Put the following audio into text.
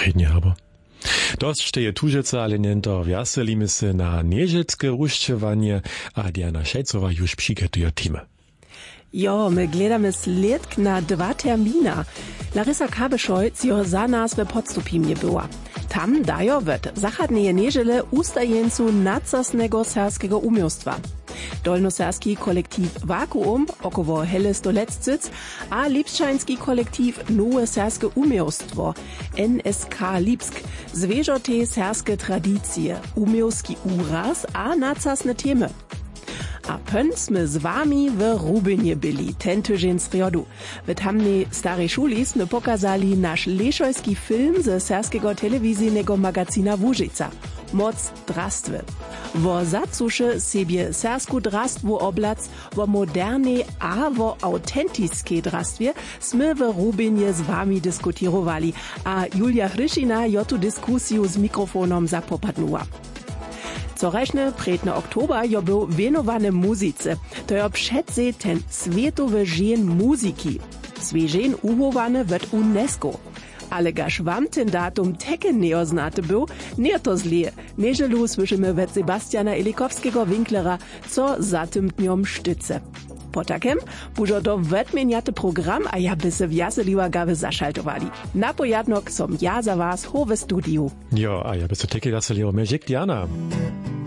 Rednie aber. Dość je tužica, ale nento wjaselimy se na nieželske rušćevanje, a Diana Šejcova już přiketuje time. Jo, my gledamy sledk na 2 termina. Larissa Kabescholz jo za nas w Podstupimie była. Tam dajo wet zachadneje niežele ustajencu nacasnego serskiego umiostwa. Dolnoserski kolektiv Vakuum, około Helle Stolecczyc, a Lipszczański kolektiv Nowe Serskie Umiostwo, NSK Lipsk, zwieżo te serskie tradycje, umiowski uraz a nacasne temy. A pęsmy z wami w Rubynie byli, ten tydzień z triodu. W tamnej starej szuli sme pokazali nasz leszojski film ze serskiego telewizyjnego magazina Łużyca. Moc drastwy. Wo zacusze sobie sersku drastwu oblac, wo modernej a wo autentickiej drastwie sme w Rubynie z wami diskutirowali, a Julia Hryšina jo tu dyskusju z mikrofonom zapopadnuła. Coreźny, predny oktober jo był wenowany muzyce. To jo předsej ten Svetowy dzień muzyki. Swy dzień uhowany w UNESCO. Ale gaż wam ten datum teke neoznaty był, nie to zle. Nieżelu słyszymy wet Sebastiana Elikowskiego Winklera, co za tym dniom sztyce. Potakem bużo to wetmieniaty program, a ja by se wjaseliła gawy zaszaltowali. Na pojadnok som ja za was ho w studiu. Jo, a ja by se teke zaseliła mężek Diana.